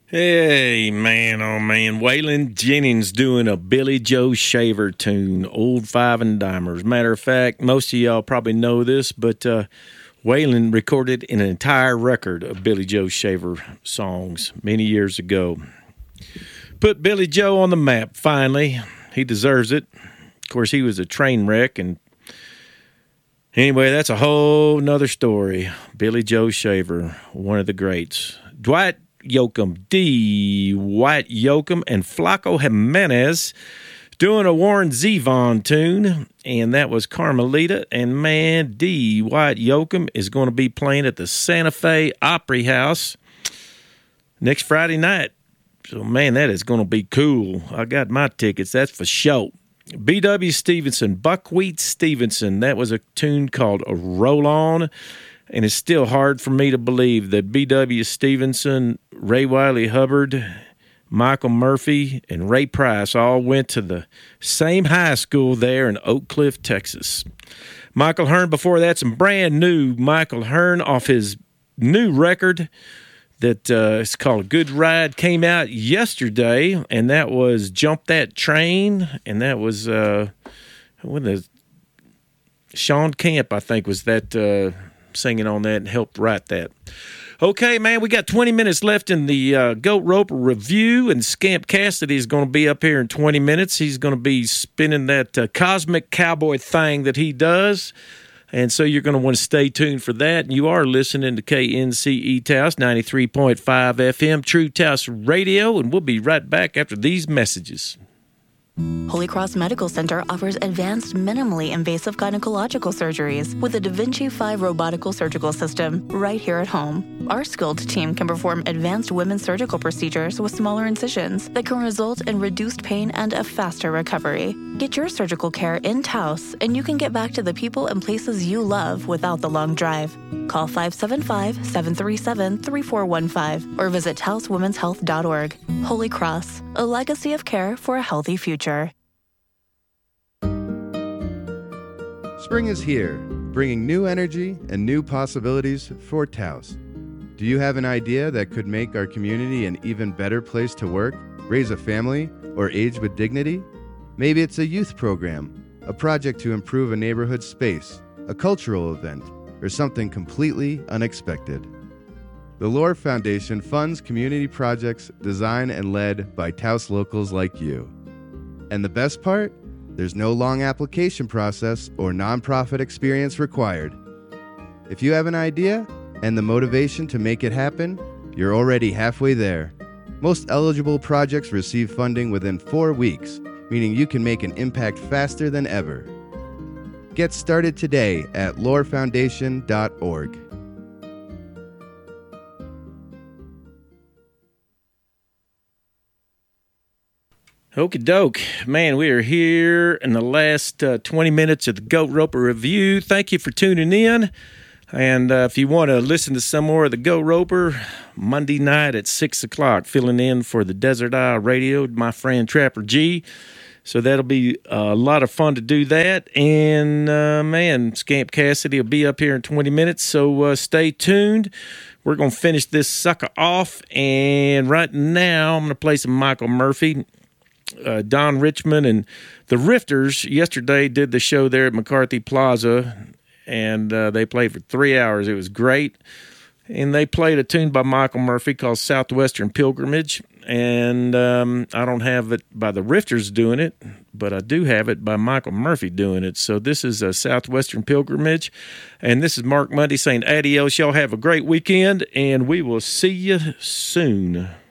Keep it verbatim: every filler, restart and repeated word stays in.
Hey, man, oh man, Waylon Jennings doing a Billy Joe Shaver tune, Old Five and Dimers. Matter of fact, most of y'all probably know this, but uh, Waylon recorded an entire record of Billy Joe Shaver songs many years ago. Put Billy Joe on the map, finally. He deserves it. Of course, he was a train wreck, and anyway, that's a whole nother story. Billy Joe Shaver, one of the greats. Dwight Yoakam, D. White Yoakam, and Flaco Jimenez doing a Warren Zevon tune, and that was Carmelita. And man, D. White Yoakam is going to be playing at the Santa Fe Opry House next Friday night. So, man, that is going to be cool. I got my tickets, that's for sure. B W Stevenson, Buckwheat Stevenson, that was a tune called Roll On. And it's still hard for me to believe that B W Stevenson, Ray Wiley Hubbard, Michael Murphy, and Ray Price all went to the same high school there in Oak Cliff, Texas. Michael Hearn, before that, some brand new Michael Hearn off his new record that uh, it's called Good Ride, came out yesterday, and that was Jump That Train, and that was uh, when the Sean Camp, I think, was that uh, singing on that and helped write that. Okay, man, we got twenty minutes left in the uh, Goat Roper Review, and Scamp Cassidy is going to be up here in twenty minutes. He's going to be spinning that uh, cosmic cowboy thing that he does, and so you're going to want to stay tuned for that. And you are listening to K N C E Taos, ninety-three point five F M, True Taos Radio, and we'll be right back after these messages. Holy Cross Medical Center offers advanced, minimally invasive gynecological surgeries with a Da Vinci five robotical surgical system right here at home. Our skilled team can perform advanced women's surgical procedures with smaller incisions that can result in reduced pain and a faster recovery. Get your surgical care in Taos, and you can get back to the people and places you love without the long drive. Call five seven five, seven three seven, three four one five or visit taos women's health dot org. Holy Cross, a legacy of care for a healthy future. Spring is here, bringing new energy and new possibilities for Taos. Do you have an idea that could make our community an even better place to work, raise a family, or age with dignity? Maybe it's a youth program, a project to improve a neighborhood space, a cultural event, or something completely unexpected. The Lore Foundation funds community projects designed and led by Taos locals like you. And the best part? There's no long application process or nonprofit experience required. If you have an idea and the motivation to make it happen, you're already halfway there. Most eligible projects receive funding within four weeks, meaning you can make an impact faster than ever. Get started today at lore foundation dot org. Okie doke. Man, we are here in the last uh, twenty minutes of the Goat Roper Review. Thank you for tuning in. And uh, if you want to listen to some more of the Goat Roper, Monday night at six o'clock, filling in for the Desert Isle Radio, my friend Trapper G. So that'll be a lot of fun to do that. And, uh, man, Scamp Cassidy will be up here in twenty minutes, so uh, stay tuned. We're going to finish this sucker off. And right now, I'm going to play some Michael Murphy. Uh, Don Richmond and the Rifters yesterday did the show there at McCarthy Plaza, and uh, they played for three hours. It was great. And they played a tune by Michael Murphy called Southwestern Pilgrimage. And um, I don't have it by the Rifters doing it, but I do have it by Michael Murphy doing it. So this is a Southwestern Pilgrimage. And this is Mark Mundy saying adios. Y'all have a great weekend, and we will see you soon.